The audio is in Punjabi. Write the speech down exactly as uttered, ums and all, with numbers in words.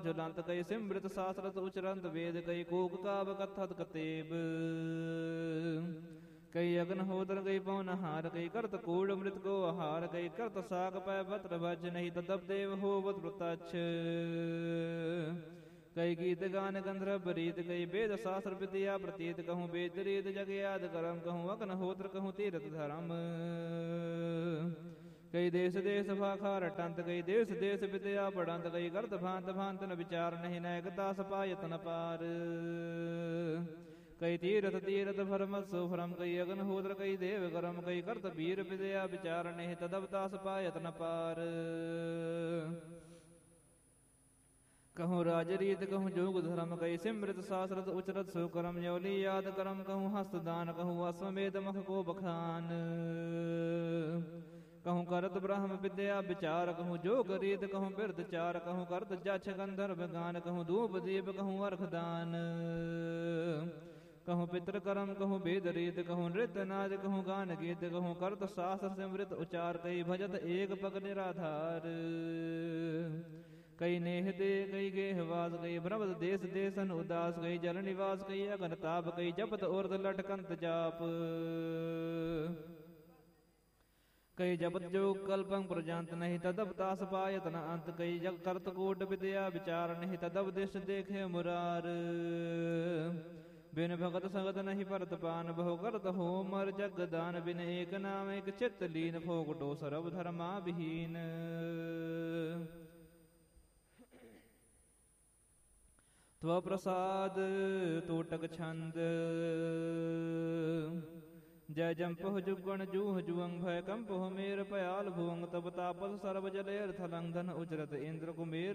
ਜੁਲੰਤ ਕਈ ਸਿਮ੍ਰਿਤ ਸਾਸਰਤ ਉਚਰੰਤ ਵੇਦ ਕਈ ਕੂਕ ਕਾਵ ਕਥਤ ਕਤੇਬ ਕਈ ਅਗਨ ਹੋਦਰ ਕਈ ਪਉਨ ਹਾਰ ਕਈ ਕਰਤ ਕੂੜ ਮ੍ਰਿਤ ਕੋ ਆਹਾਰ ਕਈ ਕਰਤ ਸਾਗ ਪੈ ਬਤਰ ਭਜ ਨਹੀਂ ਤਦਬ ਦੇਵ ਹੋਵਤ ਪ੍ਰਤਛ ਕਈ ਗੀਤ ਗਾਨ ਗੰਧਰਵ ਰੀਤ ਕਈ ਵੇਦ ਸਾਸਤਰ ਵਿਦਿਆ ਪ੍ਰਤੀਤ ਕਹੂੰ ਵੇਦ ਰੀਤ ਜਗ ਆਦਿ ਕਰਮ ਕਹੂੰ ਅਗਨ ਹੋਤਰ ਕਹੂੰ ਤੀਰਥ ਧਰਮ ਕਈ ਦੇਸ ਦੇਸ ਭਾਖਾ ਰਟੰਤ ਕਈ ਦੇਸ ਦੇਸ ਵਿਦਿਆ ਪੜੰਤ ਕਈ ਕਰਤ ਭਾਂਤ ਭਾਂਤਨ ਵਿਚਾਰ ਨਹੀਂ ਨਾਇਕਤਾ ਸਪਾਇਤਨ ਪਾਰ ਕਈ ਤੀਰਥ ਤੀਰਥ ਫਰਮਤ ਸੋ ਫਰਮ ਕਈ ਅਗਨ ਹੋਤਰ ਕਈ ਦੇਵ ਕਰਮ ਕਈ ਕਰਤ ਵੀਰ ਵਿਦਿਆ ਵਿਚਾਰ ਨਹੀਂ ਤਦਬਤਾ ਸਪਾਇਤਨ ਪਾਰ ਕਹੂੰ ਰਾਜ ਰੀਤ ਕਹੂੰ ਜੋਗ ਧਰਮ ਕਈ ਸਿਮ੍ਰਿਤ ਸਾਸਰਤ ਉਚਰਤ ਸੋ ਕਰਮ ਜੋਲੀ ਯਾਦ ਕਰਮ ਕਹੂੰ ਹਸਤ ਦਾਨ ਕਹੂੰ ਅਸਮੇਧ ਮਖ ਕੋ ਬਖਾਨ ਕਹੂੰ ਕਰਤ ਬ੍ਰਹਮ ਵਿਦਿਆ ਵਿਚਾਰ ਕਹੂੰ ਜੋਗ ਰੀਤ ਕਹੂੰ ਬਿਰਧ ਚਾਰ ਕਹੂੰ ਕਰਤ ਜਛ ਗੰਧਰਵ ਗਾਨ ਕਹੂੰ ਧੂਪ ਦੀਪ ਕਹੂੰ ਅਰਖ ਦਾਨ ਕਹੂੰ ਪਿਤਰ ਕਰਮ ਕਹੂੰ ਵੇਦ ਰੀਤ ਕਹੂੰ ਨ੍ਰਿਤ ਨਾਦ ਕਹੂੰ ਗਾਨ ਗੀਤ ਕਹੂੰ ਕਰਤ ਸਾਸਰ ਸਿਮ੍ਰਿਤ ਉਚਾਰ ਕਈ ਭਜਤ ਏਕ ਪਗ ਨਿਰਾਧਾਰ ਕਈ ਨੇਹ ਦੇ ਕਈ ਗੇਹ ਵਾਸ ਕਈ ਬ੍ਰਹਮਦ ਦੇਸ ਦੇਸਨ ਉਦਾਸ ਕਈ ਜਲ ਨਿਵਾਸ ਕਈ ਅਗਨ ਤਾਪ ਕਈ ਜਪਤ ਉਰਦ ਲਟਕੰਤ ਜਾਪ ਕਈ ਜਪਤ ਜੋਗ ਕਲਪੰ ਪ੍ਰਜੰਤ ਨਹੀਂ ਤਦਬ ਤਾਸ ਪਾਇਤ ਨ ਅੰਤ ਕਈ ਜਗ ਕਰਤ ਕੋਟ ਵਿਦਿਆ ਵਿਚਾਰ ਨਹੀਂ ਤਦਬ ਦਿਸ਼ ਦੇਖੇ ਮੁਰਾਰ ਬਿਨ ਭਗਤ ਸੰਗਤ ਨਹੀਂ ਭਰਤ ਪਾਨ ਬਹੁ ਕਰਤ ਹੋ ਮਰ ਜਗ ਦਾਨ ਬਿਨ ਏਕ ਨਾਮ ਏਕ ਚਿਤ ਲੀਨ ਫੋਕਟੋ ਸਰਬ ਧਰਮਾ ਵਿਹੀਨ ਤਵ ਪ੍ਰਸਾਦ ਤੋਟਕ ਛੰਦ ਜੈ ਜੰਪਹੁ ਜੁਗਣ ਜੂਹ ਜੁਵੰਗ ਭੈ ਕੰਪਹੁ ਮੇਰ ਭਿਆਲ ਭੂੰਗ ਤਬ ਤਾਪਸ ਸਰਬ ਜਲੇਰ ਥਲੰਗ ਧਨ ਉਚਰਤ ਇੰਦਰ ਕੁਮੇਰ